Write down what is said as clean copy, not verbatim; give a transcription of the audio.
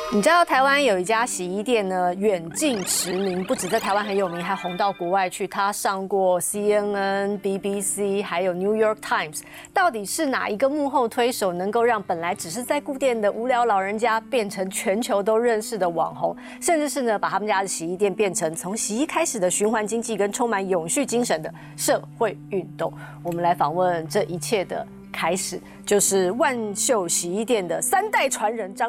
你知道台湾有一家洗衣店呢，远近驰名，不止在台湾很有名，还红到国外去。他上过 CNN、BBC， 还有 New York Times。到底是哪一个幕后推手，能够让本来只是在顾店的无聊老人家，变成全球都认识的网红，甚至是呢，把他们家的洗衣店变成从洗衣开始的循环经济跟充满永续精神的社会运动？我们来访问这一切的开始，就是万秀洗衣店的3代传人张